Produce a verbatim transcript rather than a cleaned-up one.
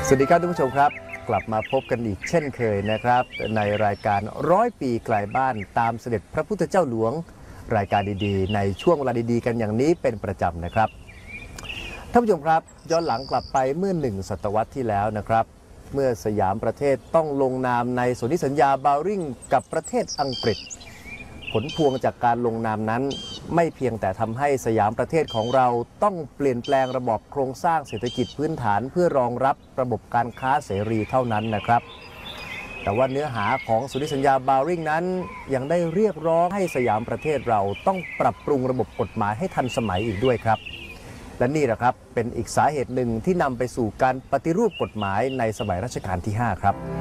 สวัสดีครับท่านผู้ชมครับกลับมาพบกันอีกเช่นเคยนะครับในรายการร้อยปีไกลบ้านตามเสด็จพระพุทธเจ้าหลวงรายการดีๆในช่วงเวลาดีๆกันอย่างนี้เป็นประจำนะครับท่านผู้ชมครับย้อนหลังกลับไปเมื่อหนึ่งศตวรรษที่แล้วนะครับเมื่อสยามประเทศต้องลงนามในสนธิสัญญาบาริงกับประเทศอังกฤษผลพวงจากการลงนามนั้นไม่เพียงแต่ทำให้สยามประเทศของเราต้องเปลี่ยนแปลงระบบโครงสร้างเศรษฐกิจพื้นฐานเพื่อรองรับระบบการค้าเสรีเท่านั้นนะครับแต่ว่าเนื้อหาของสนธิสัญญาบาริงนั้นยังได้เรียกร้องให้สยามประเทศเราต้องปรับปรุงระบบกฎหมายให้ทันสมัยอีกด้วยครับและนี่แหละครับเป็นอีกสาเหตุหนึ่งที่นำไปสู่การปฏิรูปกฎหมายในสมัยรัชกาลที่ห้าครับ